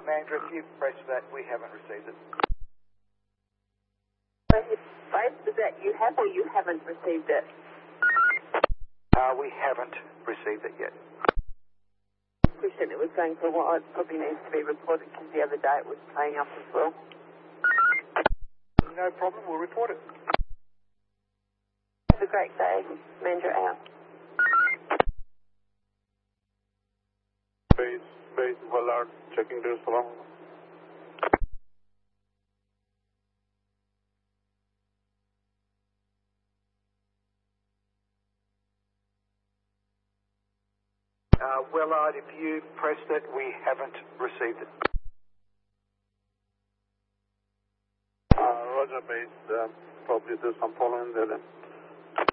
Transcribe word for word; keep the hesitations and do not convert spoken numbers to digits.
Mandra, if you press that, we haven't received it. So his face is that you have or you haven't received it? Uh, we haven't received it yet. Question, it was going for a while. It probably needs to be reported because the other day it was playing up as well. No problem, we'll report it. Have a great day. Mandra out. Base, base, Wallard, checking to Salam. Uh, Wellard, if you pressed it, we haven't received it. Uh, Roger, base, uh, probably there's some problem there then.